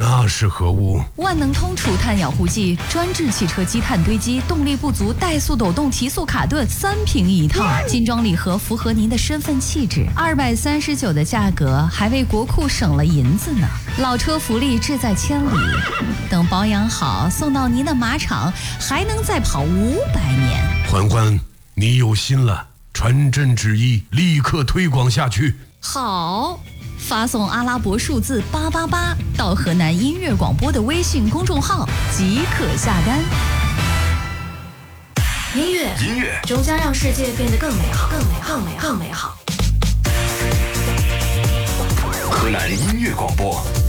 那是何物？ 万能通除碳养护剂，专治汽车积碳堆积、动力不足、怠速抖动、提速卡顿，3瓶一套，精装礼盒，符合您的身份气质。239的价格，还为国库省了银子呢。老车福利志在千里，等保养好，送到您的马场，还能再跑500年。 欢欢，你有心了，传朕旨意，立刻推广下去。 好。发送阿拉伯数字888到河南音乐广播的微信公众号即可下单。 音乐终将让世界变得更美好，更美好，更美好。 河南音乐广播